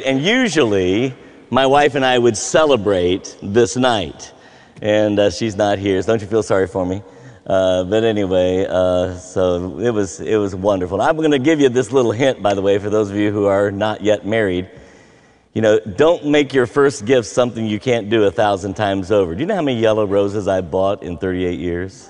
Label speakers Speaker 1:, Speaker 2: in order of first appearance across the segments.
Speaker 1: and usually my wife and I would celebrate this night. And she's not here, so don't you feel sorry for me. But anyway, so it was wonderful. I'm going to give you this little hint, by the way, for those of you who are not yet married. You know, don't make your first gift something you can't do 1,000 times over. Do you know how many yellow roses I bought in 38 years?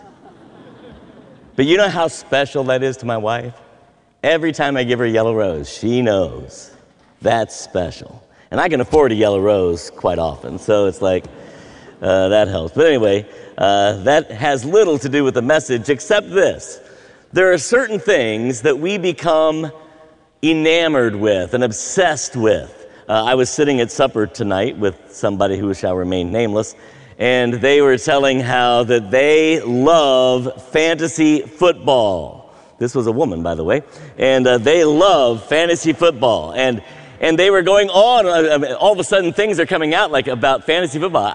Speaker 1: But you know how special that is to my wife? Every time I give her a yellow rose, she knows that's special. And I can afford a yellow rose quite often, so it's like, that helps. But anyway, that has little to do with the message except this. There are certain things that we become enamored with and obsessed with. I was sitting at supper tonight with somebody who shall remain nameless, and they were telling how that they love fantasy football. This was a woman, by the way, and they love fantasy football. And they were going on. All of a sudden, things are coming out like about fantasy football.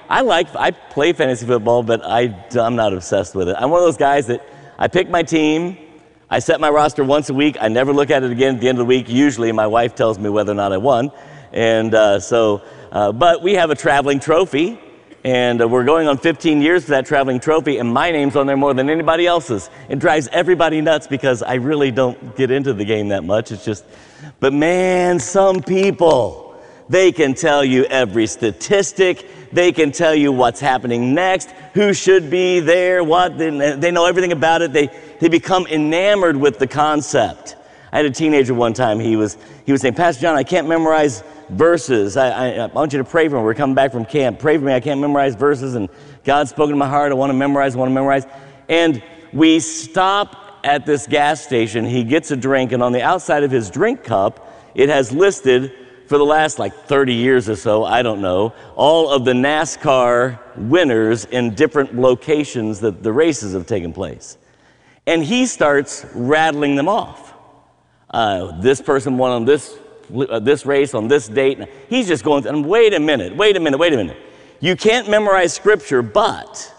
Speaker 1: I play fantasy football, but I'm not obsessed with it. I'm one of those guys that I pick my team, I set my roster once a week, I never look at it again at the end of the week. Usually, my wife tells me whether or not I won. And but we have a traveling trophy, and we're going on 15 years for that traveling trophy, and my name's on there more than anybody else's. It drives everybody nuts because I really don't get into the game that much. It's just, but man, some people, they can tell you every statistic. They can tell you what's happening next, who should be there, what. They know everything about it. They become enamored with the concept. I had a teenager one time. He was saying, Pastor John, I can't memorize verses. I want you to pray for me. We're coming back from camp. Pray for me. I can't memorize verses. And God's spoken to my heart. I want to memorize. And we stop at this gas station. He gets a drink. And on the outside of his drink cup, it has listed for the last 30 years or so, I don't know, all of the NASCAR winners in different locations that the races have taken place. And he starts rattling them off. This person won on this race on this date. He's just going, and wait a minute. You can't memorize scripture, but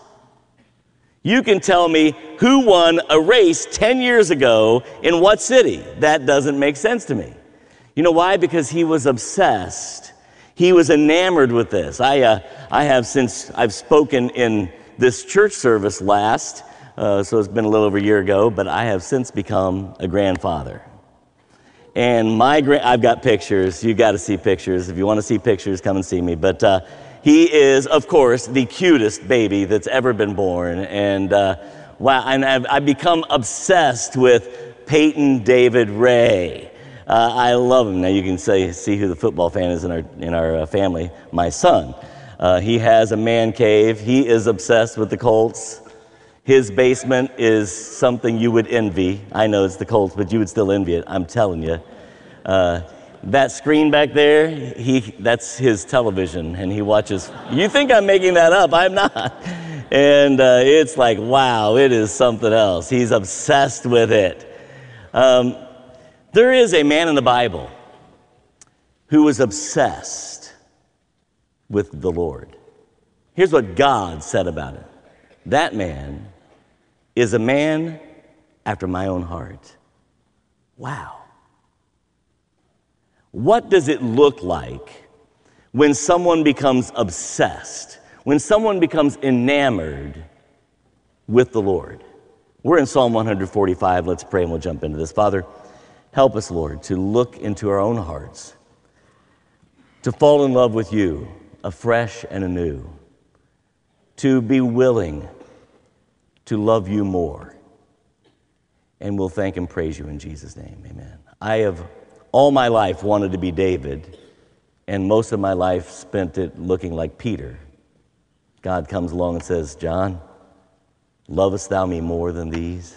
Speaker 1: you can tell me who won a race 10 years ago in what city. That doesn't make sense to me. You know why? Because he was obsessed. He was enamored with this. I have, since I've spoken in this church service last, so it's been a little over a year ago, but I have since become a grandfather. And I've got pictures. You got to see pictures. If you want to see pictures, come and see me. But he is, of course, the cutest baby that's ever been born. And wow, and I've become obsessed with Peyton David Ray. I love him. Now you can see who the football fan is in our family. My son. He has a man cave. He is obsessed with the Colts. His basement is something you would envy. I know it's the Colts, but you would still envy it. I'm telling you. That screen back there, that's his television, and he watches. You think I'm making that up? I'm not. And it's like, wow, it is something else. He's obsessed with it. There is a man in the Bible who was obsessed with the Lord. Here's what God said about it. That man is a man after my own heart. Wow. What does it look like when someone becomes obsessed, when someone becomes enamored with the Lord? We're in Psalm 145. Let's pray and we'll jump into this. Father, help us, Lord, to look into our own hearts, to fall in love with you afresh and anew, to be willing to love you more. And we'll thank and praise you in Jesus' name. Amen. I have all my life wanted to be David, and most of my life spent it looking like Peter. God comes along and says, John, lovest thou me more than these?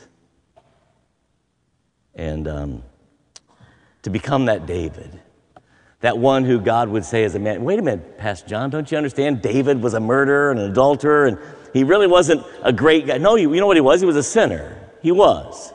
Speaker 1: And to become that David, that one who God would say as a man, wait a minute, Pastor John, don't you understand? David was a murderer and an adulterer, and he really wasn't a great guy. No, you know what he was? He was a sinner. He was.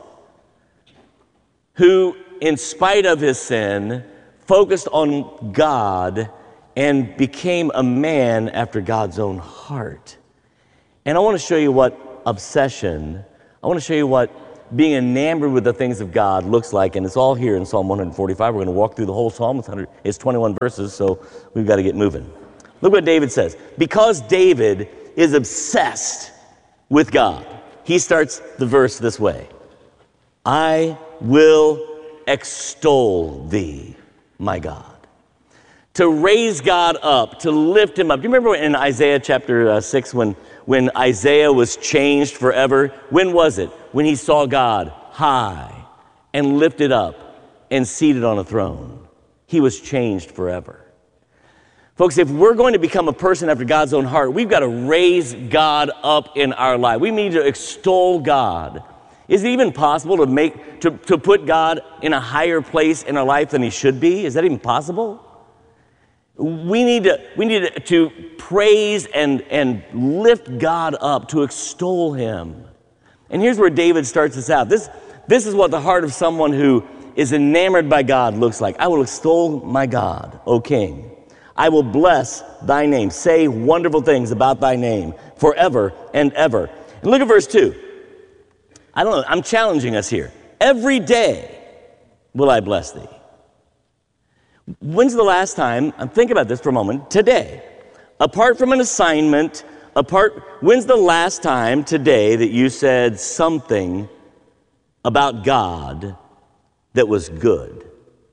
Speaker 1: Who, in spite of his sin, focused on God and became a man after God's own heart. And I want to show you what obsession, I want to show you what being enamored with the things of God looks like, and it's all here in Psalm 145. We're going to walk through the whole psalm. It's 21 verses, so we've got to get moving. Look what David says. Because David is obsessed with God, he starts the verse this way. I will extol thee, my God. To raise God up, to lift him up. Do you remember in Isaiah chapter 6 when Isaiah was changed forever? When was it? When he saw God high and lifted up and seated on a throne. He was changed forever. Folks, if we're going to become a person after God's own heart, we've got to raise God up in our life. We need to extol God. Is it even possible to put God in a higher place in our life than he should be? Is that even possible? We need to praise and lift God up, to extol him. And here's where David starts this out. This is what the heart of someone who is enamored by God looks like. I will extol my God, O King. I will bless thy name. Say wonderful things about thy name forever and ever. And look at verse 2. I don't know, I'm challenging us here. Every day will I bless thee. When's the last time, think about this for a moment, today, apart from an assignment, when's the last time today that you said something about God that was good?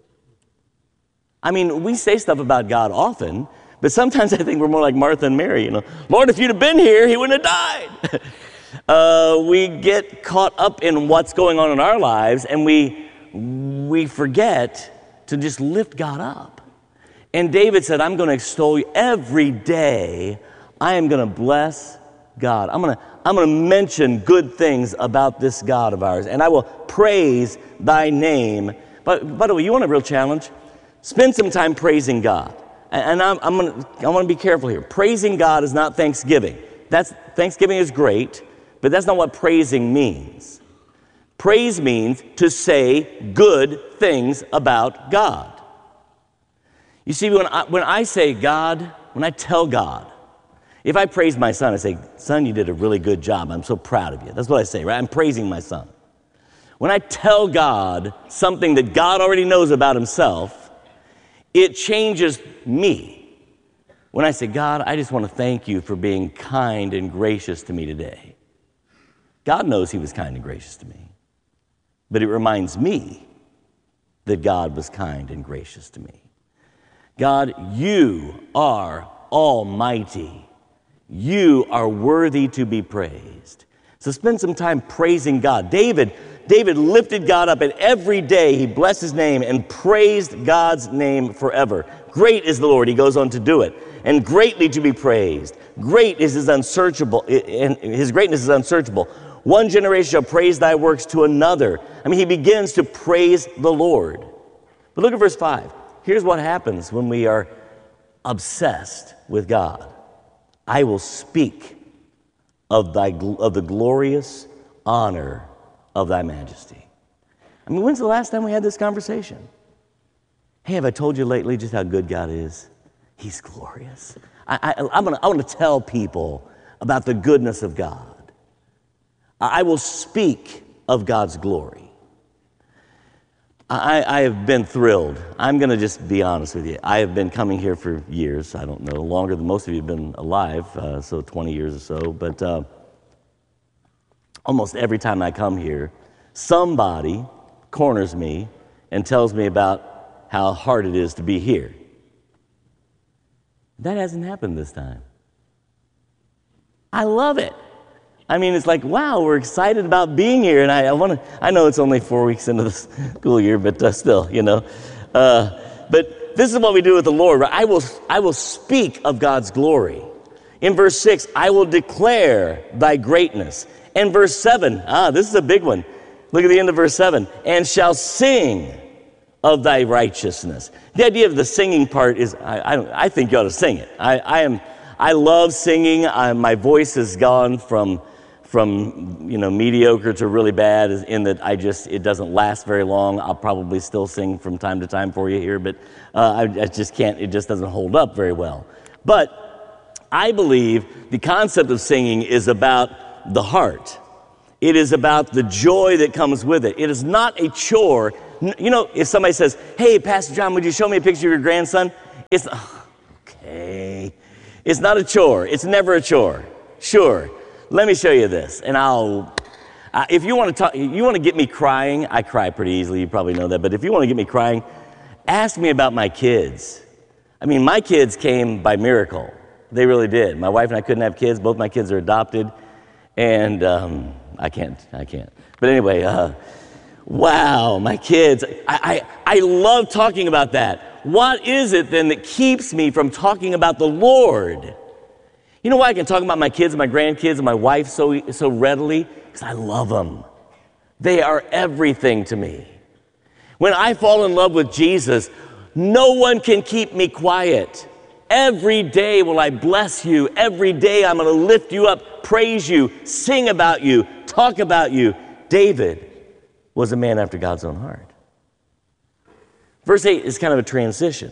Speaker 1: I mean, we say stuff about God often, but sometimes I think we're more like Martha and Mary, Lord, if you'd have been here, he wouldn't have died. We get caught up in what's going on in our lives, and we forget to just lift God up. And David said, I'm going to extol you every day. I am going to bless God. I'm going to mention good things about this God of ours, and I will praise thy name. But by the way, you want a real challenge? Spend some time praising God. And I want to be careful here. Praising God is not thanksgiving. Thanksgiving is great, but that's not what praising means. Praise means to say good things about God. You see, when I say God, when I tell God, if I praise my son, I say, son, you did a really good job. I'm so proud of you. That's what I say, right? I'm praising my son. When I tell God something that God already knows about himself, it changes me. When I say, God, I just want to thank you for being kind and gracious to me today. God knows he was kind and gracious to me. But it reminds me that God was kind and gracious to me. God, you are almighty. You are worthy to be praised. So spend some time praising God. David lifted God up, and every day he blessed his name and praised God's name forever. Great is the Lord, he goes on to do it, and greatly to be praised. Great is his unsearchable, and his greatness is unsearchable. One generation shall praise thy works to another. I mean, he begins to praise the Lord. But look at verse 5. Here's what happens when we are obsessed with God. I will speak of the glorious honor of thy majesty. I mean, when's the last time we had this conversation? Hey, have I told you lately just how good God is? He's glorious. I want to tell people about the goodness of God. I will speak of God's glory. I have been thrilled. I'm going to just be honest with you. I have been coming here for years. I don't know, longer than most of you have been alive, so 20 years or so. But almost every time I come here, somebody corners me and tells me about how hard it is to be here. That hasn't happened this time. I love it. I mean, it's like, wow, we're excited about being here, and I know it's only 4 weeks into the school year, but still, But this is what we do with the Lord, right? I will speak of God's glory. In verse 6, I will declare thy greatness. And verse 7, this is a big one. Look at the end of verse 7. And shall sing of thy righteousness. The idea of the singing part is, I think you ought to sing it. I love singing. My voice has gone from mediocre to really bad in that it doesn't last very long. I'll probably still sing from time to time for you here, but I just can't, it just doesn't hold up very well. But I believe the concept of singing is about the heart. It is about the joy that comes with it. It is not a chore. You know, if somebody says, hey, Pastor John, would you show me a picture of your grandson? It's, okay. It's not a chore. It's never a chore. Sure. Let me show you this. And if you want to talk, you want to get me crying, I cry pretty easily. You probably know that. But if you want to get me crying, ask me about my kids. I mean, my kids came by miracle. They really did. My wife and I couldn't have kids. Both my kids are adopted. And I can't. But anyway, wow, my kids. I love talking about that. What is it then that keeps me from talking about the Lord? You know why I can talk about my kids and my grandkids and my wife so readily? Because I love them. They are everything to me. When I fall in love with Jesus, no one can keep me quiet. Every day will I bless you. Every day I'm going to lift you up, praise you, sing about you, talk about you. David was a man after God's own heart. Verse 8 is kind of a transition.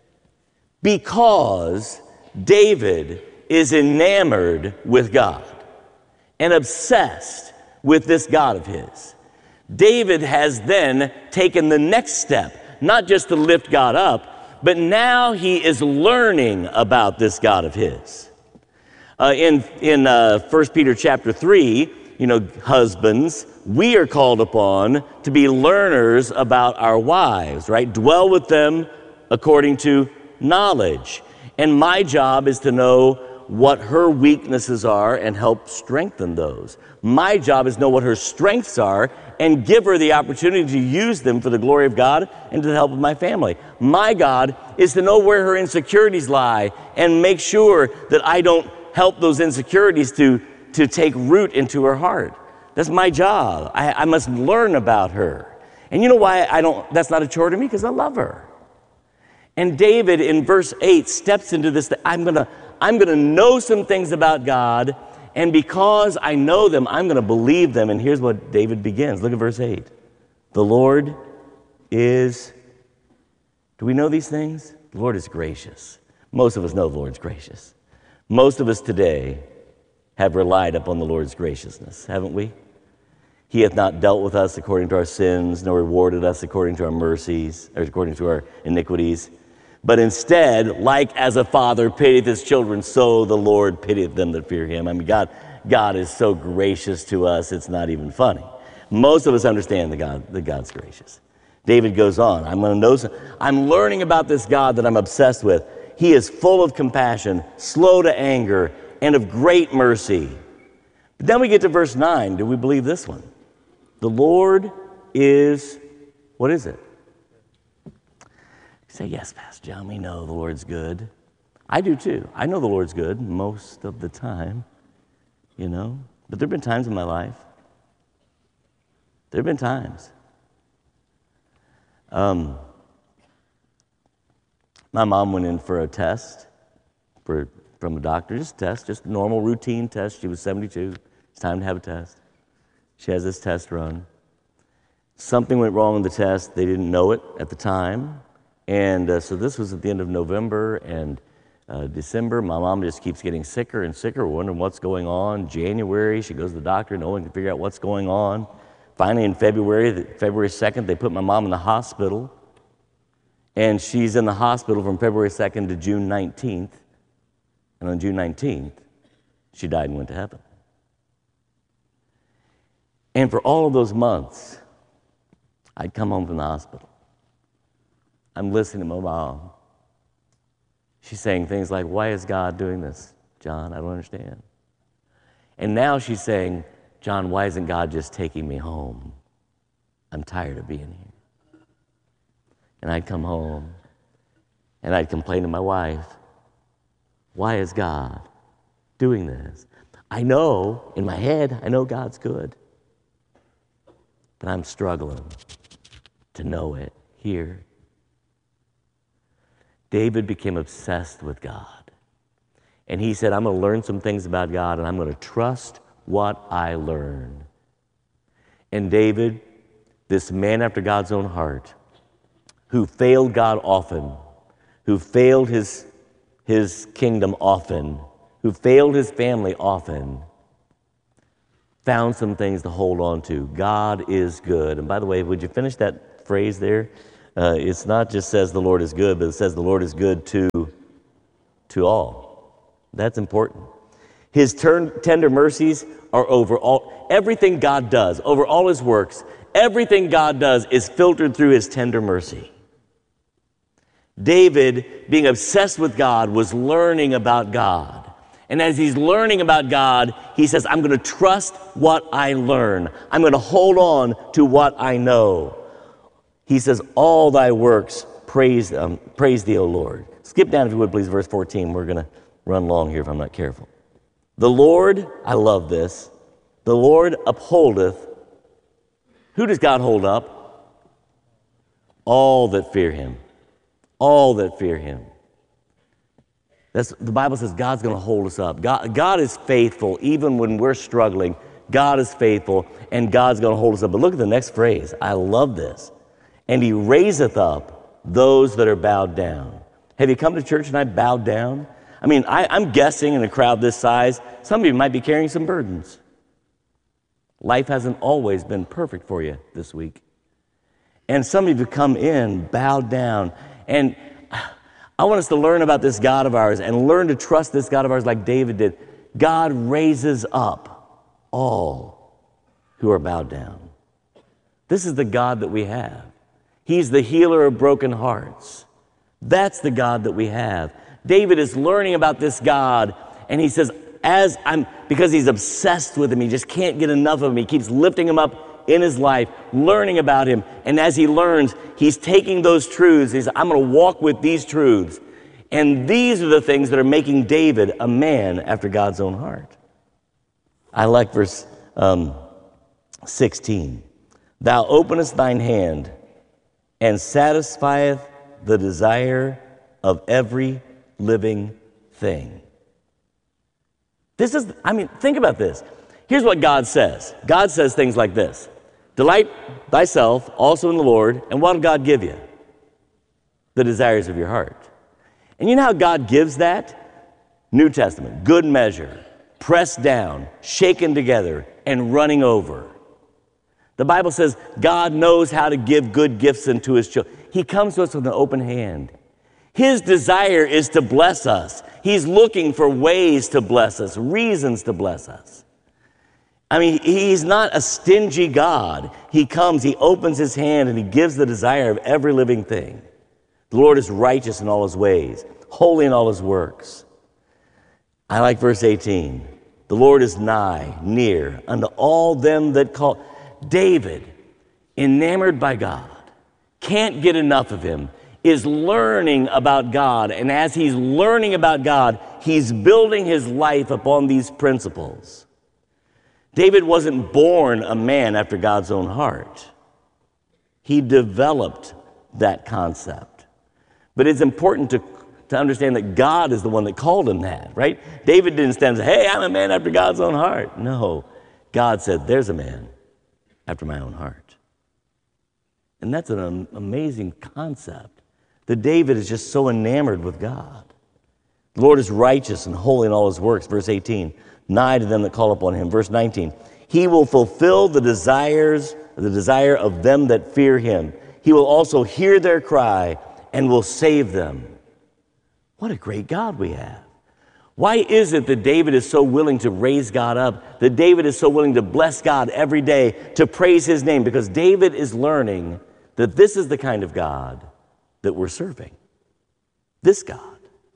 Speaker 1: Because David is enamored with God and obsessed with this God of his, David has then taken the next step, not just to lift God up, but now he is learning about this God of his. In 1 Peter chapter 3, you know, husbands, we are called upon to be learners about our wives, right? Dwell with them according to knowledge. And my job is to know what her weaknesses are and help strengthen those. My job is to know what her strengths are and give her the opportunity to use them for the glory of God and to the help of my family. My God is to know where her insecurities lie and make sure that I don't help those insecurities to take root into her heart. That's my job. I must learn about her. And you know why that's not a chore to me? Because I love her. And David in verse 8 steps into this, I'm gonna know some things about God, and because I know them, I'm gonna believe them. And here's what David begins. Look at verse 8. The Lord is, do we know these things? The Lord is gracious. Most of us know the Lord's gracious. Most of us today have relied upon the Lord's graciousness, haven't we? He hath not dealt with us according to our sins, nor rewarded us according to our mercies, or according to our iniquities. But instead, like as a father pitieth his children, so the Lord pitieth them that fear him. I mean, God is so gracious to us, it's not even funny. Most of us understand that God's gracious. David goes on, I'm learning about this God that I'm obsessed with. He is full of compassion, slow to anger, and of great mercy. But then we get to verse 9. Do we believe this one? The Lord is, what is it? Say, yes, Pastor John, we know the Lord's good. I do too. I know the Lord's good most of the time, you know. But there have been times in my life. There have been times. My mom went in for a test from a doctor, just a test, just a normal routine test. She was 72. It's time to have a test. She has this test run. Something went wrong with the test. They didn't know it at the time. And so this was at the end of November and December. My mom just keeps getting sicker and sicker, wondering what's going on. January, she goes to the doctor, no one can figure out what's going on. Finally, in February 2nd, they put my mom in the hospital. And she's in the hospital from February 2nd to June 19th. And on June 19th, she died and went to heaven. And for all of those months, I'd come home from the hospital. I'm listening to my mom. She's saying things like, why is God doing this, John? I don't understand. And now she's saying, John, why isn't God just taking me home? I'm tired of being here. And I'd come home, and I'd complain to my wife, why is God doing this? I know, in my head, I know God's good. But I'm struggling to know it here. David became obsessed with God. And he said, I'm going to learn some things about God, and I'm going to trust what I learn. And David, this man after God's own heart, who failed God often, who failed his kingdom often, who failed his family often, found some things to hold on to. God is good. And by the way, would you finish that phrase there? It's not just says the Lord is good, but it says the Lord is good to all. That's important. His tender mercies are over everything God does, over all his works. Everything God does is filtered through his tender mercy. David, being obsessed with God, was learning about God. And as he's learning about God, he says, I'm going to trust what I learn. I'm going to hold on to what I know. He says, all thy works praise thee, O Lord. Skip down, if you would, please, verse 14. We're going to run long here if I'm not careful. The Lord, I love this, the Lord upholdeth. Who does God hold up? All that fear him. All that fear him. The Bible says God's going to hold us up. God is faithful even when we're struggling. God is faithful, and God's going to hold us up. But look at the next phrase. I love this. And he raiseth up those that are bowed down. Have you come to church and I bowed down? I mean, I'm guessing in a crowd this size, some of you might be carrying some burdens. Life hasn't always been perfect for you this week. And some of you come in, bowed down. And I want us to learn about this God of ours and learn to trust this God of ours like David did. God raises up all who are bowed down. This is the God that we have. He's the healer of broken hearts. That's the God that we have. David is learning about this God, and he says, because he's obsessed with him, he just can't get enough of him. He keeps lifting him up in his life, learning about him. And as he learns, he's taking those truths. He says, I'm going to walk with these truths. And these are the things that are making David a man after God's own heart. I like verse 16. Thou openest thine hand and satisfieth the desire of every living thing. Think about this. Here's what God says. God says things like this. Delight thyself also in the Lord, and what will God give you? The desires of your heart. And you know how God gives that? New Testament, good measure, pressed down, shaken together, and running over. The Bible says God knows how to give good gifts unto his children. He comes to us with an open hand. His desire is to bless us. He's looking for ways to bless us, reasons to bless us. I mean, he's not a stingy God. He comes, he opens his hand, and he gives the desire of every living thing. The Lord is righteous in all his ways, holy in all his works. I like verse 18. The Lord is nigh, near, unto all them that call. David, enamored by God, can't get enough of him, is learning about God. And as he's learning about God, he's building his life upon these principles. David wasn't born a man after God's own heart. He developed that concept. But it's important to understand that God is the one that called him that, right? David didn't stand and say, hey, I'm a man after God's own heart. No, God said, there's a man after my own heart. And that's an amazing concept. That David is just so enamored with God. The Lord is righteous and holy in all his works. Verse 18, nigh to them that call upon him. Verse 19, he will fulfill the desire of them that fear him. He will also hear their cry and will save them. What a great God we have. Why is it that David is so willing to raise God up, that David is so willing to bless God every day, to praise his name? Because David is learning that this is the kind of God that we're serving. This God.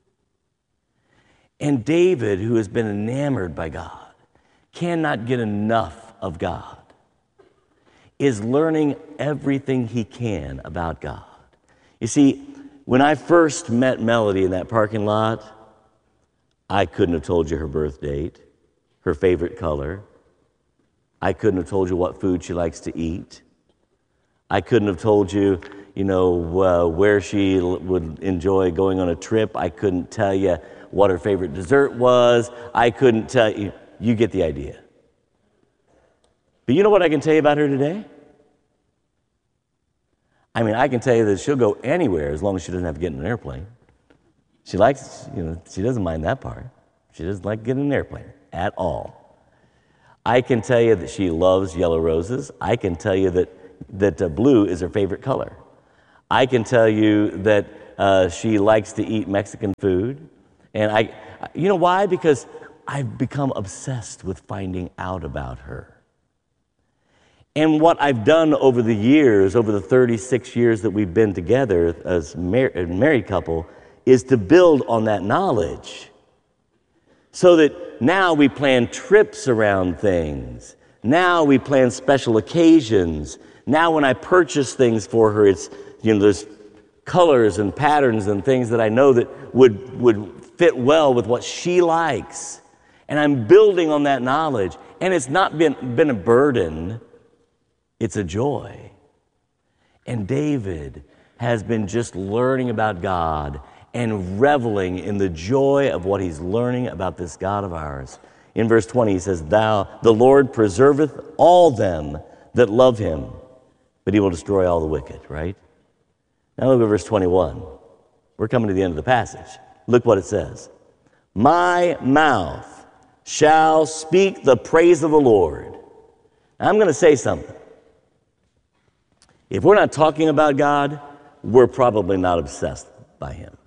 Speaker 1: And David, who has been enamored by God, cannot get enough of God, is learning everything he can about God. You see, when I first met Melody in that parking lot, I couldn't have told you her birth date, her favorite color. I couldn't have told you what food she likes to eat. I couldn't have told you, where she would enjoy going on a trip. I couldn't tell you what her favorite dessert was. I couldn't tell you. You get the idea. But you know what I can tell you about her today? I mean, I can tell you that she'll go anywhere as long as she doesn't have to get in an airplane. She likes, she doesn't mind that part. She doesn't like getting in an airplane at all. I can tell you that she loves yellow roses. I can tell you that blue is her favorite color. I can tell you that she likes to eat Mexican food. And you know why? Because I've become obsessed with finding out about her. And what I've done over the years, over the 36 years that we've been together as a married couple, is to build on that knowledge. So that now we plan trips around things. Now we plan special occasions. Now when I purchase things for her, it's, there's colors and patterns and things that I know that would fit well with what she likes. And I'm building on that knowledge. And it's not been a burden. It's a joy. And David has been just learning about God and reveling in the joy of what he's learning about this God of ours. In verse 20, he says, the Lord preserveth all them that love him, but he will destroy all the wicked, right? Now look at verse 21. We're coming to the end of the passage. Look what it says. My mouth shall speak the praise of the Lord. Now, I'm going to say something. If we're not talking about God, we're probably not obsessed by him.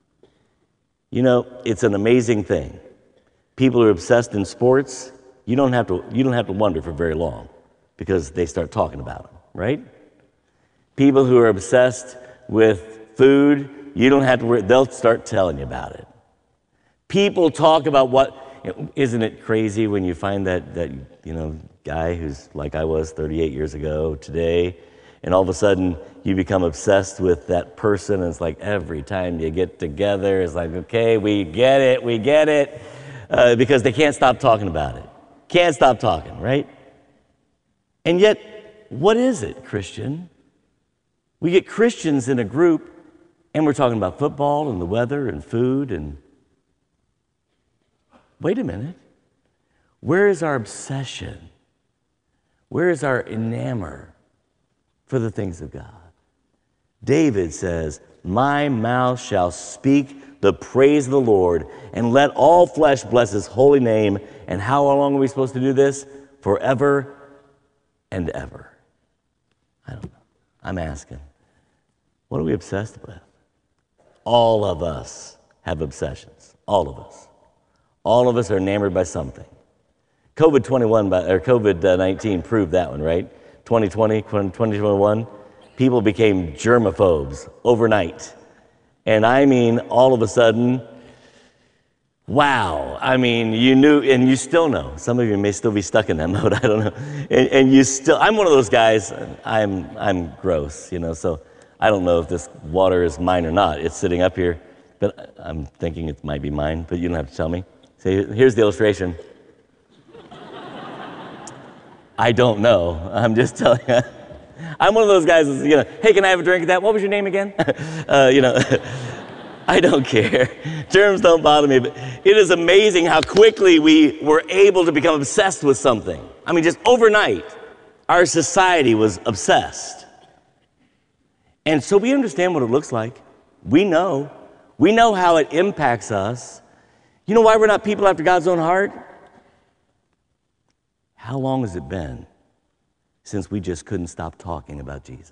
Speaker 1: It's an amazing thing. People who are obsessed in sports, you don't have to wonder for very long because they start talking about them, right? People who are obsessed with food, you don't have to worry, they'll start telling you about it. People talk about isn't it crazy when you find that guy who's like I was 38 years ago today, and all of a sudden you become obsessed with that person, and it's like every time you get together, it's like, okay, we get it, because they can't stop talking about it. Can't stop talking, right? And yet, what is it, Christian? We get Christians in a group, and we're talking about football and the weather and food, and wait a minute. Where is our obsession? Where is our enamor for the things of God? David says, my mouth shall speak the praise of the Lord, and let all flesh bless his holy name. And how long are we supposed to do this? Forever and ever. I don't know. I'm asking, what are we obsessed with? All of us have obsessions. All of us. All of us are enamored by something. COVID-19 proved that one, right? 2021, people became germaphobes overnight. And I mean, all of a sudden, wow. I mean, you knew, and you still know. Some of you may still be stuck in that mode, I don't know. And you still, I'm one of those guys, I'm gross, so I don't know if this water is mine or not. It's sitting up here, but I'm thinking it might be mine, but you don't have to tell me. So here's the illustration. I don't know. I'm just telling you. I'm one of those guys that's, hey, can I have a drink of that? What was your name again? I don't care. Germs don't bother me, but it is amazing how quickly we were able to become obsessed with something. I mean, just overnight, our society was obsessed. And so we understand what it looks like. We know how it impacts us. You know why we're not people after God's own heart? How long has it been since we just couldn't stop talking about Jesus?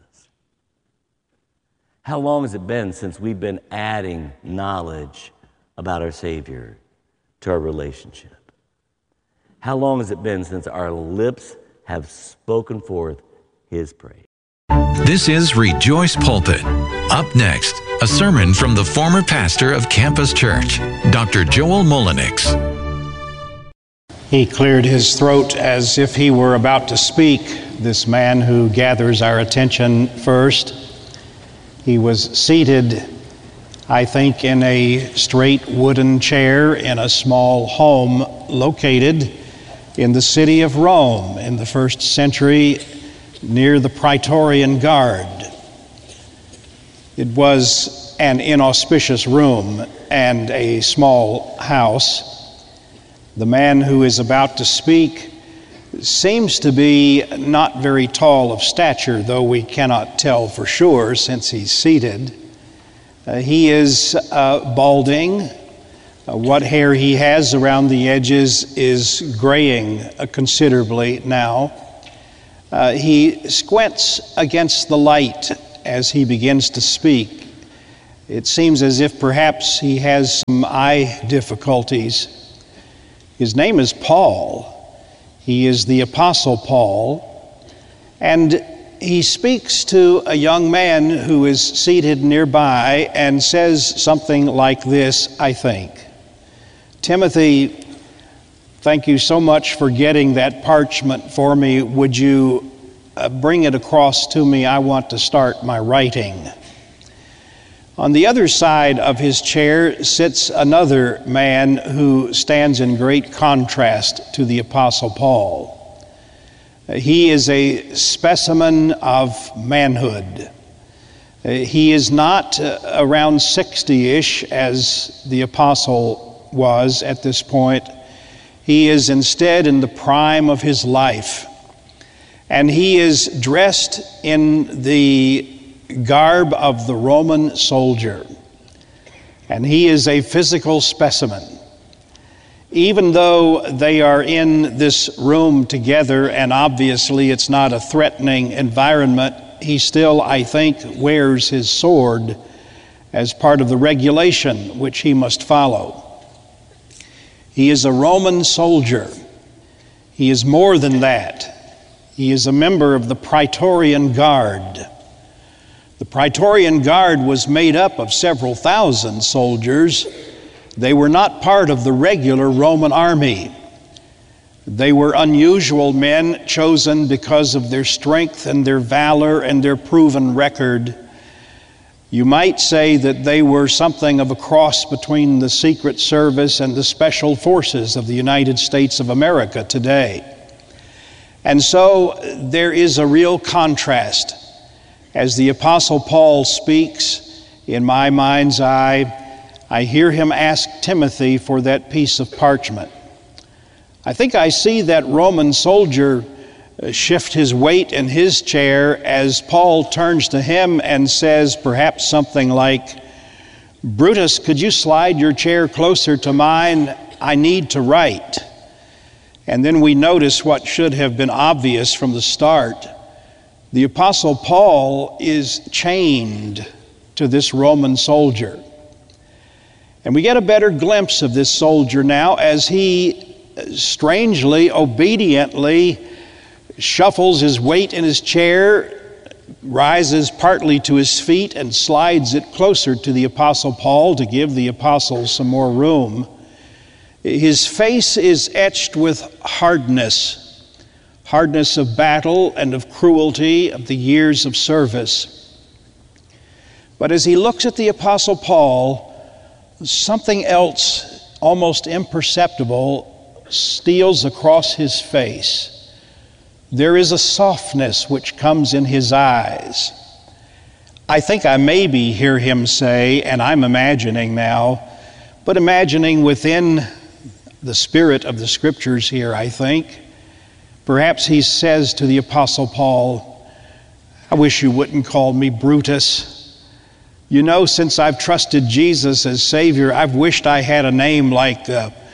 Speaker 1: How long has it been since we've been adding knowledge about our Savior to our relationship? How long has it been since our lips have spoken forth his praise?
Speaker 2: This is Rejoice Pulpit. Up next, a sermon from the former pastor of Campus Church, Dr. Joel Mullenix.
Speaker 3: He cleared his throat as if he were about to speak, this man who gathers our attention first. He was seated, I think, in a straight wooden chair in a small home located in the city of Rome in the 1st century near the Praetorian Guard. It was an inauspicious room and a small house. The man who is about to speak seems to be not very tall of stature, though we cannot tell for sure since he's seated. He is balding, What hair he has around the edges is graying considerably now. He squints against the light as he begins to speak. It seems as if perhaps he has some eye difficulties. His name is Paul. He is the Apostle Paul. And he speaks to a young man who is seated nearby and says something like this, I think. Timothy, thank you so much for getting that parchment for me. Would you bring it across to me? I want to start my writing. On the other side of his chair sits another man who stands in great contrast to the Apostle Paul. He is a specimen of manhood. He is not around 60-ish as the Apostle was at this point. He is instead in the prime of his life. And he is dressed in the garb of the Roman soldier. And he is a physical specimen. Even though they are in this room together, and obviously it's not a threatening environment, he still, I think, wears his sword as part of the regulation which he must follow. He is a Roman soldier. He is more than that. He is a member of the Praetorian Guard. The Praetorian Guard was made up of several thousand soldiers. They were not part of the regular Roman army. They were unusual men chosen because of their strength and their valor and their proven record. You might say that they were something of a cross between the Secret Service and the Special Forces of the United States of America today. And so there is a real contrast. As the Apostle Paul speaks, in my mind's eye, I hear him ask Timothy for that piece of parchment. I think I see that Roman soldier shift his weight in his chair as Paul turns to him and says perhaps something like, Brutus, could you slide your chair closer to mine? I need to write. And then we notice what should have been obvious from the start. The Apostle Paul is chained to this Roman soldier. And we get a better glimpse of this soldier now as he strangely, obediently shuffles his weight in his chair, rises partly to his feet, and slides it closer to the Apostle Paul to give the apostle some more room. His face is etched with hardness of battle and of cruelty of the years of service. But as he looks at the Apostle Paul, something else, almost imperceptible, steals across his face. There is a softness which comes in his eyes. I think I maybe hear him say, and I'm imagining now, but imagining within the spirit of the Scriptures here, I think, perhaps he says to the Apostle Paul, I wish you wouldn't call me Brutus. You know, since I've trusted Jesus as Savior, I've wished I had a name like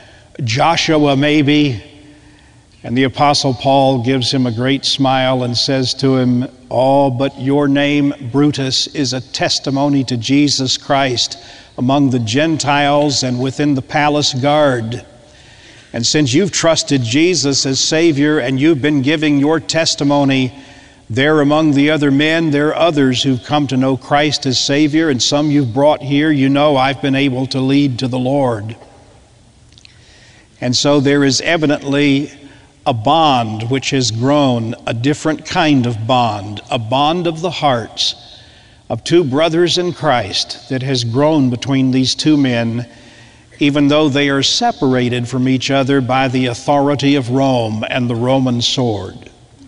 Speaker 3: Joshua maybe. And the Apostle Paul gives him a great smile and says to him, oh, but your name, Brutus, is a testimony to Jesus Christ among the Gentiles and within the palace guard. And since you've trusted Jesus as Savior and you've been giving your testimony there among the other men, there are others who've come to know Christ as Savior, and some you've brought here. You know I've been able to lead to the Lord. And so there is evidently a bond which has grown, a different kind of bond, a bond of the hearts of two brothers in Christ that has grown between these two men, even though they are separated from each other by the authority of Rome and the Roman sword.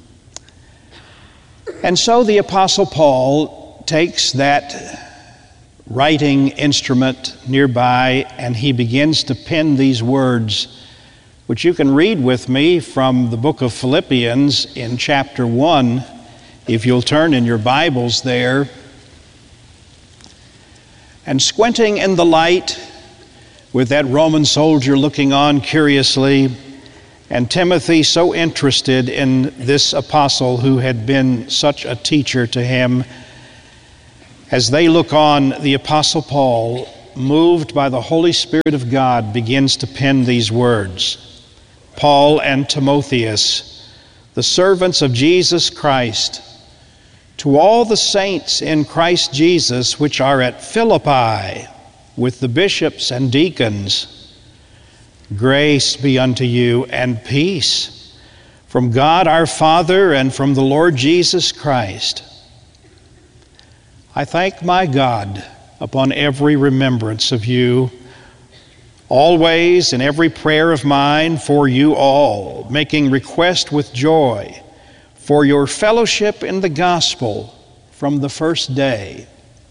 Speaker 3: And so the Apostle Paul takes that writing instrument nearby and he begins to pen these words, which you can read with me from the book of Philippians in chapter 1, if you'll turn in your Bibles there. And squinting in the light, with that Roman soldier looking on curiously, and Timothy so interested in this apostle who had been such a teacher to him. As they look on, the Apostle Paul, moved by the Holy Spirit of God, begins to pen these words. Paul and Timotheus, the servants of Jesus Christ, to all the saints in Christ Jesus which are at Philippi, with the bishops and deacons, grace be unto you and peace from God our Father and from the Lord Jesus Christ. I thank my God upon every remembrance of you, always in every prayer of mine for you all, making request with joy for your fellowship in the gospel from the first day.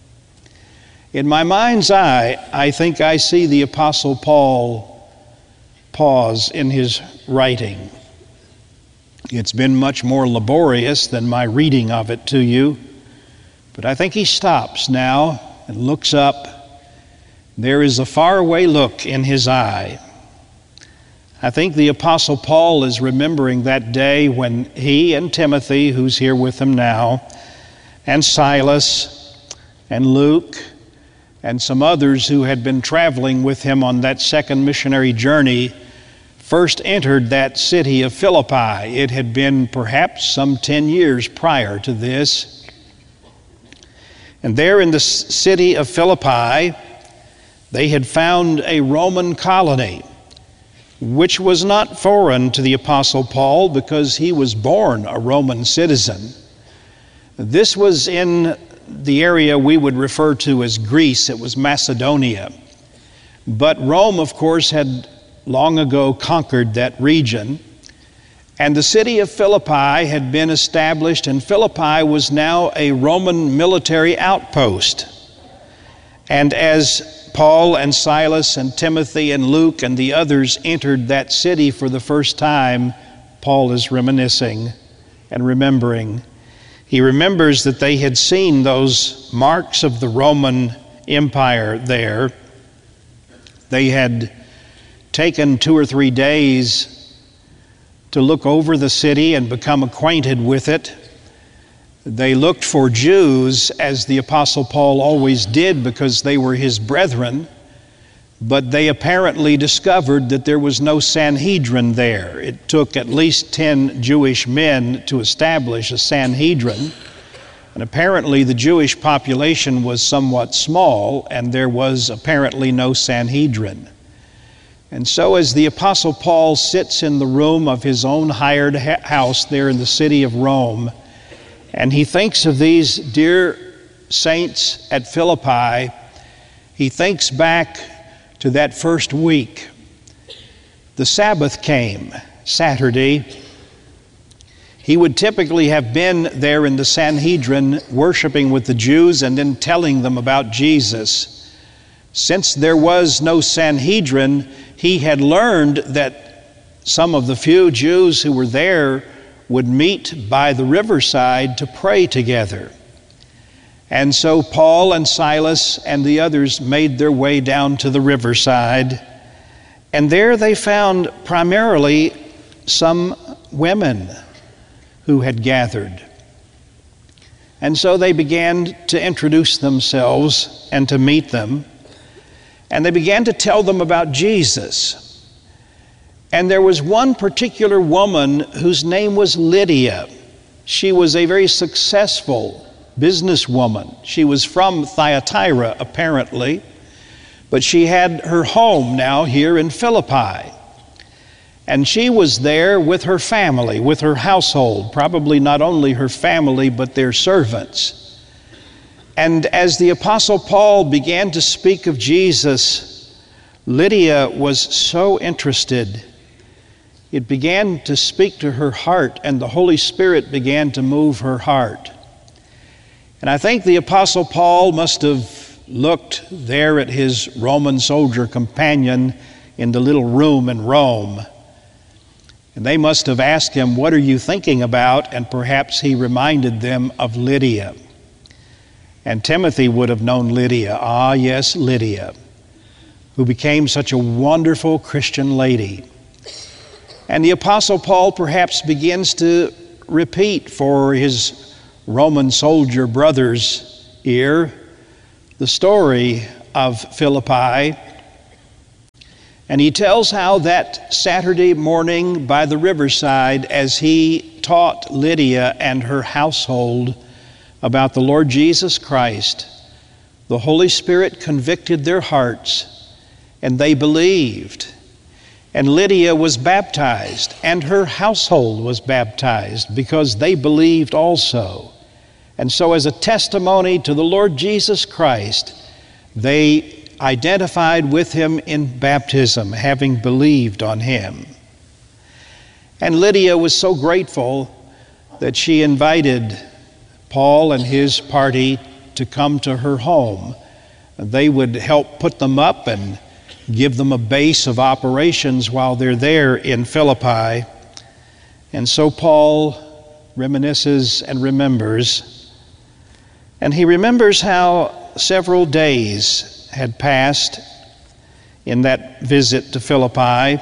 Speaker 3: In my mind's eye, I think I see the Apostle Paul pause in his writing. It's been much more laborious than my reading of it to you, but I think he stops now and looks up. There is a faraway look in his eye. I think the Apostle Paul is remembering that day when he and Timothy, who's here with him now, and Silas and Luke and some others who had been traveling with him on that second missionary journey, first entered that city of Philippi. It had been perhaps some 10 years prior to this. And there in the city of Philippi, they had found a Roman colony, which was not foreign to the Apostle Paul because he was born a Roman citizen. This was in the area we would refer to as Greece. It was Macedonia. But Rome, of course, had long ago conquered that region. And the city of Philippi had been established, and Philippi was now a Roman military outpost. And as Paul and Silas and Timothy and Luke and the others entered that city for the first time, Paul is reminiscing and remembering. He remembers that they had seen those marks of the Roman Empire there. They had taken 2 or 3 days to look over the city and become acquainted with it. They looked for Jews, as the Apostle Paul always did, because they were his brethren, but they apparently discovered that there was no Sanhedrin there. It took at least 10 Jewish men to establish a Sanhedrin, and apparently the Jewish population was somewhat small, and there was apparently no Sanhedrin. And so as the Apostle Paul sits in the room of his own hired house there in the city of Rome, and he thinks of these dear saints at Philippi, he thinks back to that first week. The Sabbath came, Saturday. He would typically have been there in the Sanhedrin worshiping with the Jews and then telling them about Jesus. Since there was no Sanhedrin, he had learned that some of the few Jews who were there would meet by the riverside to pray together. And so Paul and Silas and the others made their way down to the riverside, and there they found primarily some women who had gathered. And so they began to introduce themselves and to meet them, and they began to tell them about Jesus. And there was one particular woman whose name was Lydia. She was a very successful businesswoman. She was from Thyatira, apparently, but she had her home now here in Philippi. And she was there with her family, with her household, probably not only her family, but their servants. And as the Apostle Paul began to speak of Jesus, Lydia was so interested. It began to speak to her heart, and the Holy Spirit began to move her heart. And I think the Apostle Paul must have looked there at his Roman soldier companion in the little room in Rome. And they must have asked him, "What are you thinking about?" And perhaps he reminded them of Lydia. And Timothy would have known Lydia. Ah, yes, Lydia. who became such a wonderful Christian lady. And the Apostle Paul perhaps begins to repeat for his Roman soldier brother's ear the story of Philippi. And he tells how that Saturday morning by the riverside, as he taught Lydia and her household about the Lord Jesus Christ, the Holy Spirit convicted their hearts and they believed. And Lydia was baptized and her household was baptized because they believed also. And so as a testimony to the Lord Jesus Christ, they identified with him in baptism, having believed on him. And Lydia was so grateful that she invited Paul and his party to come to her home. They would help put them up and give them a base of operations while they're there in Philippi. And so Paul reminisces and remembers. And he remembers how several days had passed in that visit to Philippi.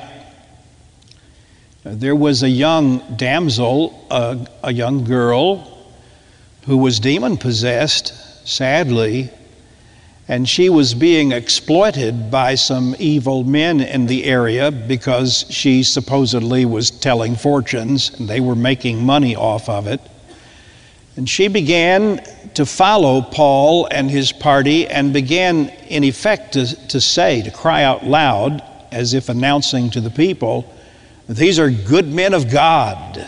Speaker 3: There was a young damsel, a young girl, who was demon-possessed, sadly, and she was being exploited by some evil men in the area because she supposedly was telling fortunes, and they were making money off of it. And she began to follow Paul and his party and began, in effect, to cry out loud, as if announcing to the people, "These are good men of God."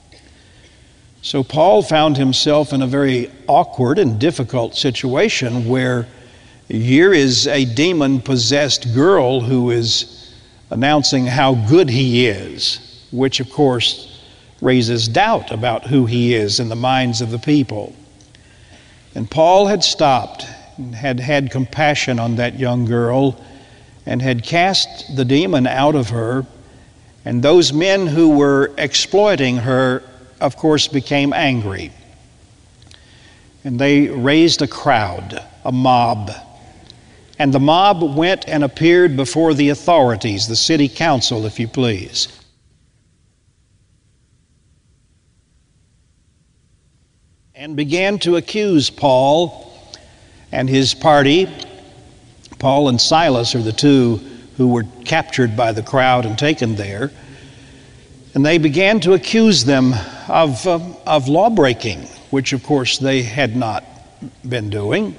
Speaker 3: So Paul found himself in a very awkward and difficult situation where here is a demon-possessed girl who is announcing how good he is, which of course raises doubt about who he is in the minds of the people. And Paul had stopped and had had compassion on that young girl and had cast the demon out of her. And those men who were exploiting her, of course, became angry. And they raised a crowd, a mob. And the mob went and appeared before the authorities, the city council, if you please. And began to accuse Paul and his party. Paul and Silas are the two who were captured by the crowd and taken there. And they began to accuse them of law-breaking, which of course they had not been doing.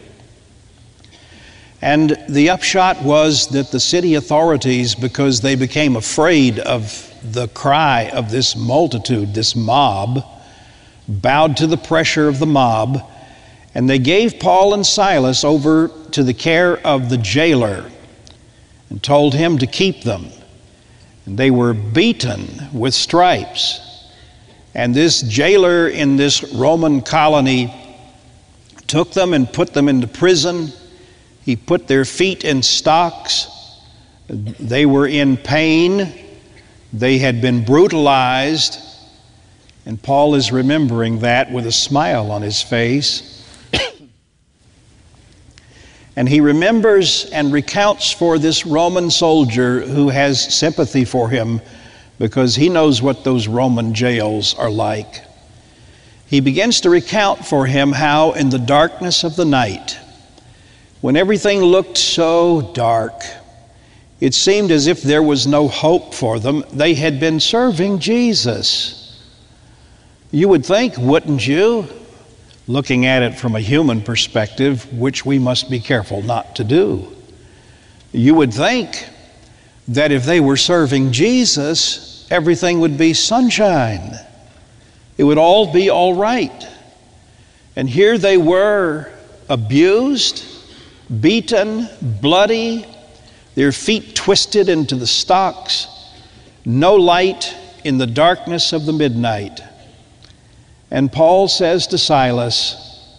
Speaker 3: And the upshot was that the city authorities, because they became afraid of the cry of this multitude, this mob, bowed to the pressure of the mob, and they gave Paul and Silas over to the care of the jailer and told him to keep them. And they were beaten with stripes. And this jailer in this Roman colony took them and put them into prison. He put their feet in stocks. They were in pain. They had been brutalized. And Paul is remembering that with a smile on his face. And he remembers and recounts for this Roman soldier who has sympathy for him because he knows what those Roman jails are like. He begins to recount for him how in the darkness of the night, when everything looked so dark, it seemed as if there was no hope for them. They had been serving Jesus. You would think, wouldn't you, looking at it from a human perspective, which we must be careful not to do, you would think that if they were serving Jesus, everything would be sunshine. It would all be all right. And here they were, abused, beaten, bloody, their feet twisted into the stocks, no light in the darkness of the midnight. And Paul says to Silas,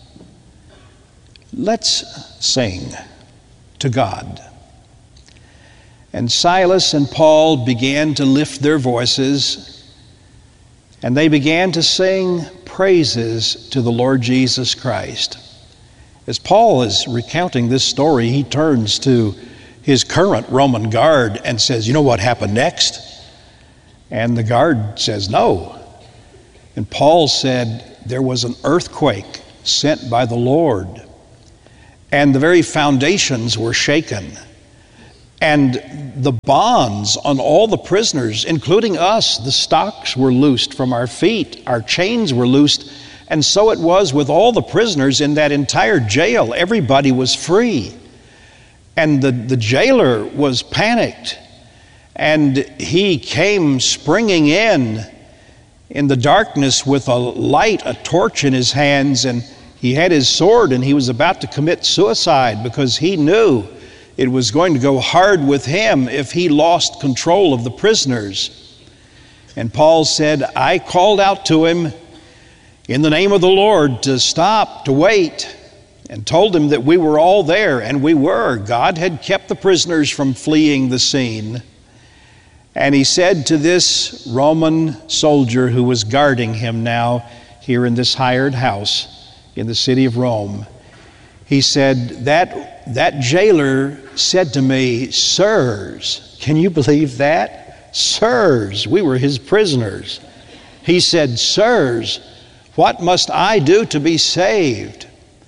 Speaker 3: "Let's sing to God." And Silas and Paul began to lift their voices, and they began to sing praises to the Lord Jesus Christ. As Paul is recounting this story, he turns to his current Roman guard and says, "You know what happened next?" And the guard says, "No." And Paul said, "There was an earthquake sent by the Lord, and the very foundations were shaken. And the bonds on all the prisoners, including us, the stocks were loosed from our feet, our chains were loosed, and so it was with all the prisoners in that entire jail. Everybody was free." And the jailer was panicked, and he came springing in the darkness with a light, a torch in his hands, and he had his sword, and he was about to commit suicide because he knew it was going to go hard with him if he lost control of the prisoners. And Paul said, "I called out to him in the name of the Lord to stop, to wait, and told him that we were all there," and we were. God had kept the prisoners from fleeing the scene. And he said to this Roman soldier who was guarding him now here in this hired house in the city of Rome, he said, that jailer said to me, "Sirs," can you believe that? Sirs, we were his prisoners. He said, "Sirs, what must I do to be saved?"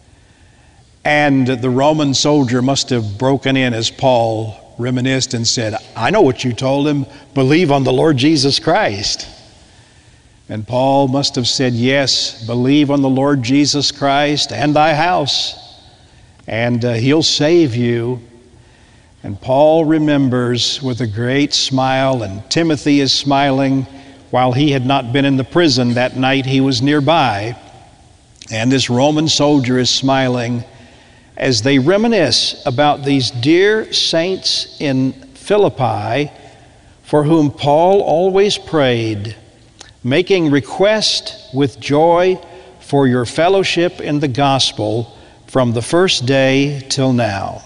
Speaker 3: And the Roman soldier must have broken in as Paul reminisced and said, "I know what you told him, believe on the Lord Jesus Christ." And Paul must have said, "Yes, believe on the Lord Jesus Christ and thy house, and he'll save you." And Paul remembers with a great smile, and Timothy is smiling while he had not been in the prison that night. He was nearby, and this Roman soldier is smiling as they reminisce about these dear saints in Philippi for whom Paul always prayed, making request with joy for your fellowship in the gospel from the first day till now.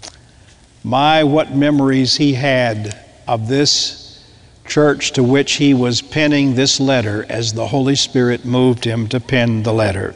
Speaker 3: My, what memories he had of this church to which he was penning this letter as the Holy Spirit moved him to pen the letter.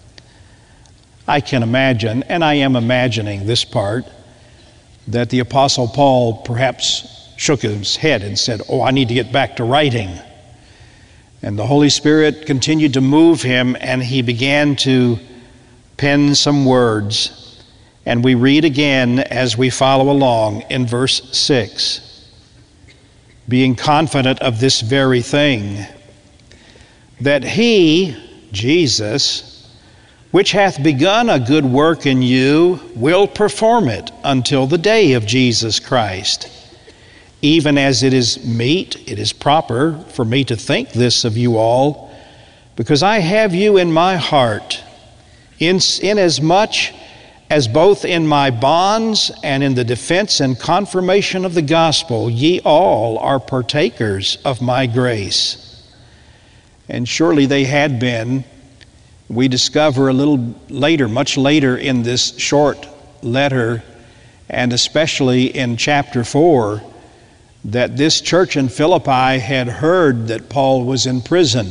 Speaker 3: I can imagine, and I am imagining this part, that the Apostle Paul perhaps shook his head and said, "Oh, I need to get back to writing." And the Holy Spirit continued to move him, and he began to pen some words. And we read again as we follow along in verse 6. "Being confident of this very thing, that he," Jesus, "which hath begun a good work in you, will perform it until the day of Jesus Christ. Even as it is meet, it is proper for me to think this of you all, because I have you in my heart, inasmuch as both in my bonds and in the defense and confirmation of the gospel, ye all are partakers of my grace." And surely they had been. We discover a little later, much later in this short letter, and especially in chapter 4, that this church in Philippi had heard that Paul was in prison.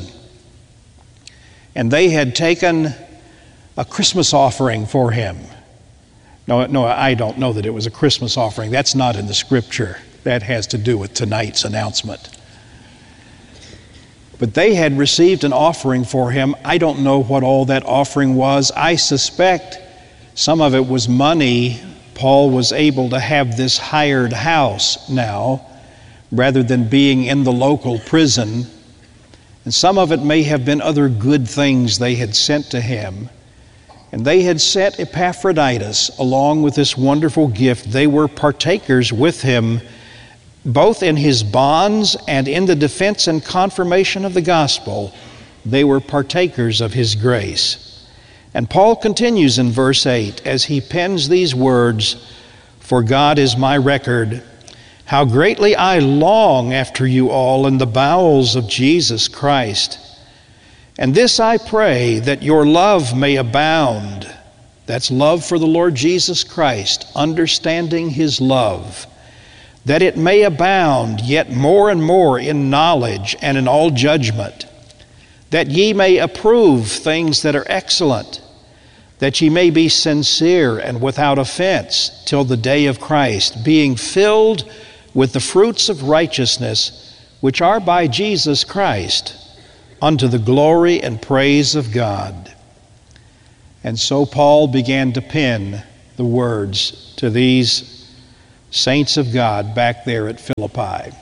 Speaker 3: And they had taken a Christmas offering for him. No, I don't know that it was a Christmas offering. That's not in the scripture. That has to do with tonight's announcement. But they had received an offering for him. I don't know what all that offering was. I suspect some of it was money. Paul was able to have this hired house now, rather than being in the local prison. And some of it may have been other good things they had sent to him. And they had sent Epaphroditus along with this wonderful gift. They were partakers with him, both in his bonds and in the defense and confirmation of the gospel. They were partakers of his grace. And Paul continues in verse 8 as he pens these words, "For God is my record, how greatly I long after you all in the bowels of Jesus Christ. And this I pray, that your love may abound." That's love for the Lord Jesus Christ, understanding his love. "That it may abound yet more and more in knowledge and in all judgment. That ye may approve things that are excellent. that ye may be sincere and without offense till the day of Christ, being filled with the fruits of righteousness, which are by Jesus Christ, unto the glory and praise of God. And so Paul began to pen the words to these saints of God back there at Philippi.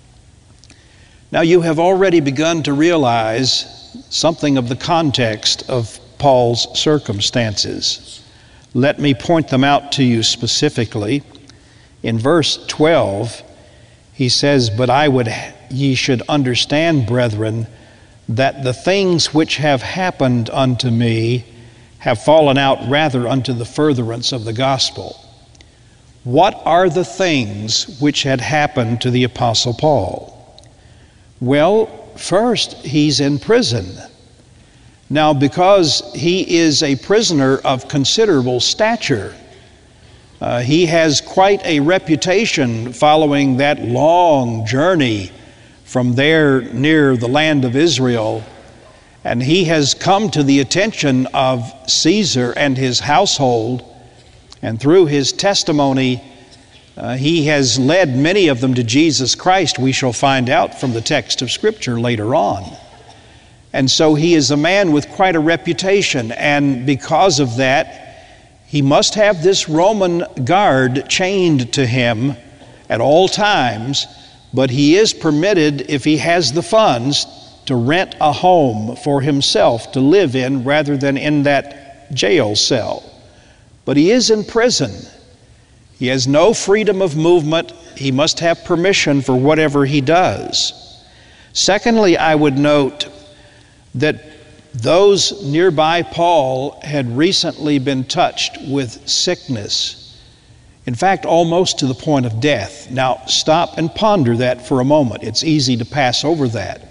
Speaker 3: Now you have already begun to realize something of the context of Paul's circumstances. Let me point them out to you specifically. In verse 12, he says, "But I would ye should understand, brethren, that the things which have happened unto me have fallen out rather unto the furtherance of the gospel." What are the things which had happened to the Apostle Paul? Well, first, he's in prison. Now, because he is a prisoner of considerable stature, he has quite a reputation following that long journey from there near the land of Israel, and he has come to the attention of Caesar and his household, and through his testimony, he has led many of them to Jesus Christ, we shall find out from the text of Scripture later on. And so he is a man with quite a reputation, and because of that, he must have this Roman guard chained to him at all times, but he is permitted, if he has the funds, to rent a home for himself to live in rather than in that jail cell. But he is in prison. He has no freedom of movement. He must have permission for whatever he does. Secondly, I would note that those nearby Paul had recently been touched with sickness. In fact, almost to the point of death. Now, stop and ponder that for a moment. It's easy to pass over that.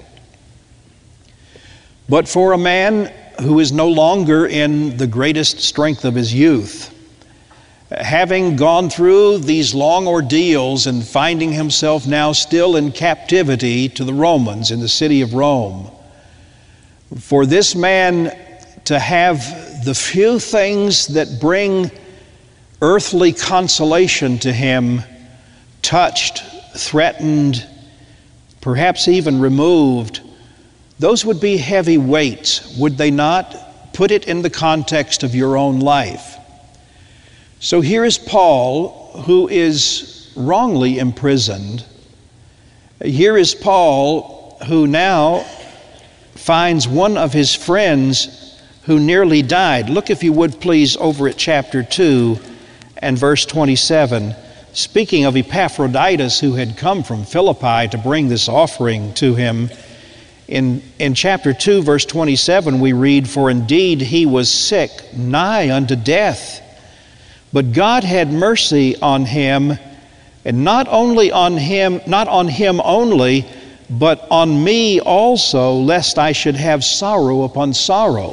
Speaker 3: But for a man who is no longer in the greatest strength of his youth, having gone through these long ordeals and finding himself now still in captivity to the Romans in the city of Rome, for this man to have the few things that bring earthly consolation to him touched, threatened, perhaps even removed, those would be heavy weights, would they not? Put it in the context of your own life. So here is Paul, who is wrongly imprisoned. Here is Paul, who now finds one of his friends who nearly died. Look, if you would please, over at chapter 2 and verse 27. Speaking of Epaphroditus, who had come from Philippi to bring this offering to him, in chapter 2, verse 27, we read, "For indeed he was sick, nigh unto death. But God had mercy on him, and not on him only, but on me also, lest I should have sorrow upon sorrow."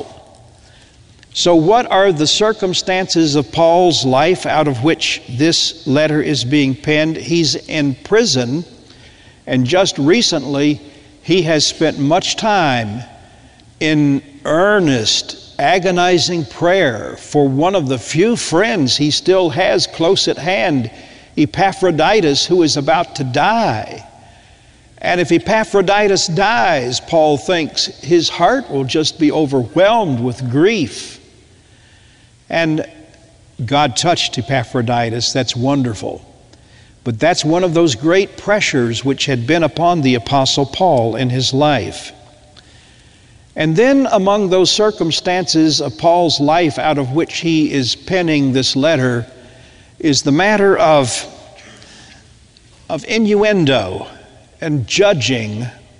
Speaker 3: So what are the circumstances of Paul's life out of which this letter is being penned? He's in prison, and just recently he has spent much time in earnest, agonizing prayer for one of the few friends he still has close at hand, Epaphroditus, who is about to die. And if Epaphroditus dies, Paul thinks his heart will just be overwhelmed with grief. And God touched Epaphroditus. That's wonderful. But that's one of those great pressures which had been upon the Apostle Paul in his life. And then among those circumstances of Paul's life out of which he is penning this letter is the matter of innuendo and judging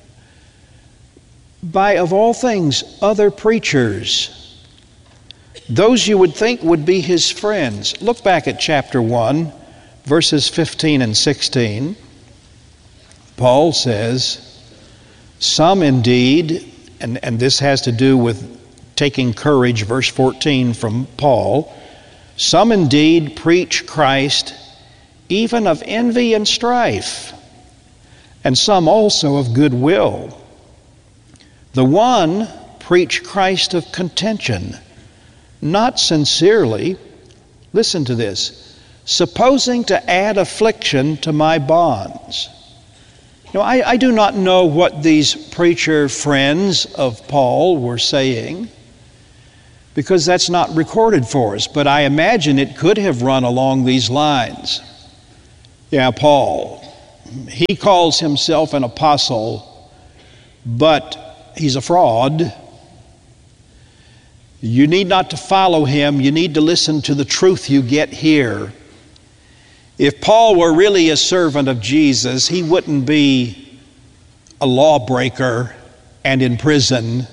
Speaker 3: by, of all things, other preachers. Those you would think would be his friends. Look back at chapter 1, verses 15 and 16. Paul says, "Some indeed," and this has to do with taking courage, verse 14 from Paul, "some indeed preach Christ, even of envy and strife, and some also of good will. The one preach Christ of contention, not sincerely, listen to this, supposing to add affliction to my bonds. Now, I do not know what these preacher friends of Paul were saying, because that's not recorded for us, but I imagine it could have run along these lines. Yeah, Paul, he calls himself an apostle, but he's a fraud. You need not to follow him. You need to listen to the truth you get here. If Paul were really a servant of Jesus, he wouldn't be a lawbreaker and in prison.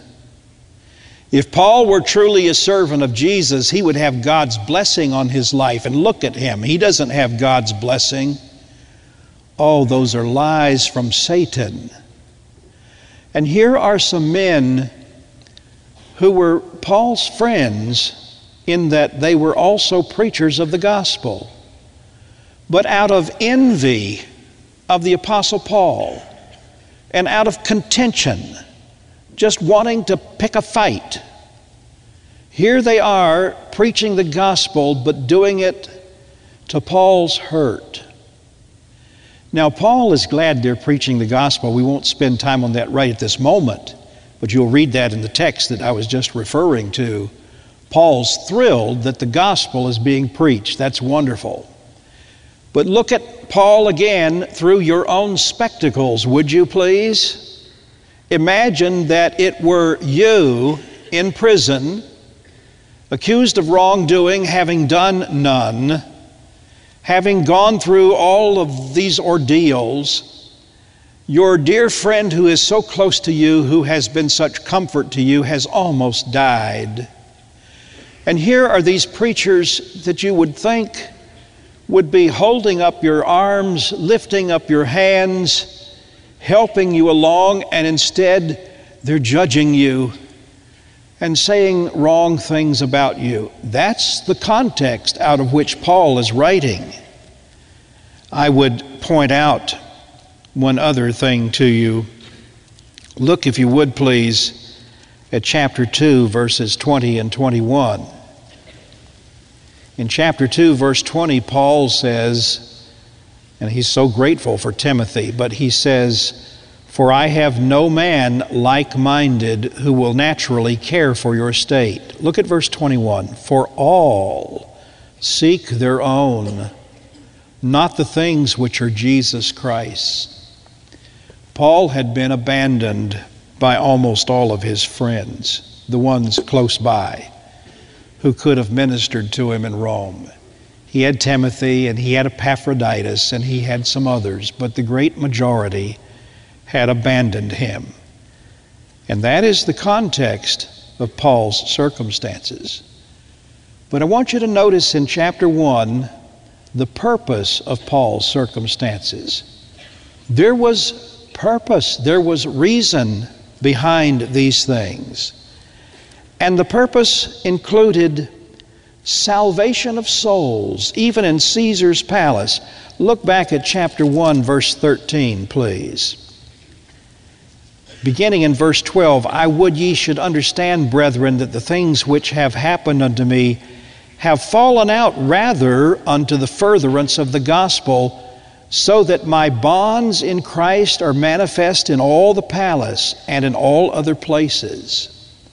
Speaker 3: If Paul were truly a servant of Jesus, he would have God's blessing on his life. And look at him. He doesn't have God's blessing. Oh, those are lies from Satan. And here are some men who were Paul's friends in that they were also preachers of the gospel. But out of envy of the Apostle Paul and out of contention, just wanting to pick a fight, here they are preaching the gospel, but doing it to Paul's hurt. Now, Paul is glad they're preaching the gospel. We won't spend time on that right at this moment, but you'll read that in the text that I was just referring to. Paul's thrilled that the gospel is being preached. That's wonderful. But look at Paul again through your own spectacles, would you please? Imagine that it were you in prison, accused of wrongdoing, having done none, having gone through all of these ordeals. Your dear friend who is so close to you, who has been such comfort to you, has almost died. And here are these preachers that you would think would be holding up your arms, lifting up your hands, helping you along, and instead they're judging you and saying wrong things about you. That's the context out of which Paul is writing. I would point out one other thing to you. Look, if you would please, at chapter 2, verses 20 and 21. In chapter 2, verse 20, Paul says, and he's so grateful for Timothy, but he says, "For I have no man like-minded who will naturally care for your state." Look at verse 21. "For all seek their own, not the things which are Jesus Christ." Paul had been abandoned by almost all of his friends, the ones close by, who could have ministered to him in Rome. He had Timothy, and he had Epaphroditus, and he had some others, but the great majority had abandoned him. And that is the context of Paul's circumstances. But I want you to notice in chapter 1 the purpose of Paul's circumstances. There was purpose, there was reason behind these things. And the purpose included salvation of souls, even in Caesar's palace. Look back at chapter 1, verse 13, please. Beginning in verse 12, "I would ye should understand, brethren, that the things which have happened unto me have fallen out rather unto the furtherance of the gospel, so that my bonds in Christ are manifest in all the palace and in all other places.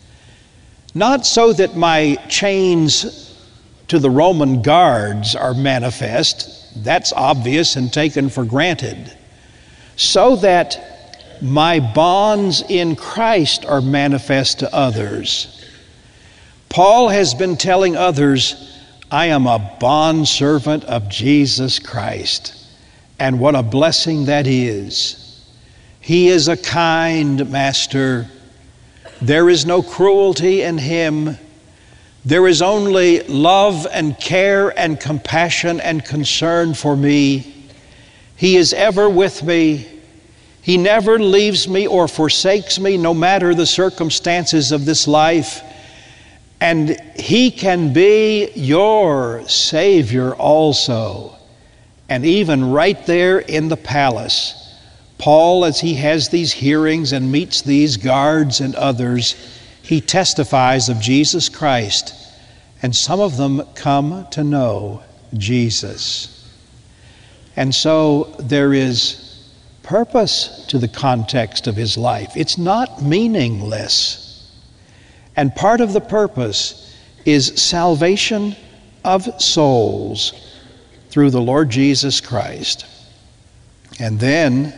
Speaker 3: Not so that my chains to the Roman guards are manifest, that's obvious and taken for granted, so that my bonds in Christ are manifest to others." Paul has been telling others, I am a bondservant of Jesus Christ. And what a blessing that is. He is a kind master. There is no cruelty in him. There is only love and care and compassion and concern for me. He is ever with me. He never leaves me or forsakes me, no matter the circumstances of this life. And he can be your Savior also. And even right there in the palace, Paul, as he has these hearings and meets these guards and others, he testifies of Jesus Christ and some of them come to know Jesus. And so there is purpose to the context of his life. It's not meaningless. And part of the purpose is salvation of souls through the Lord Jesus Christ. And then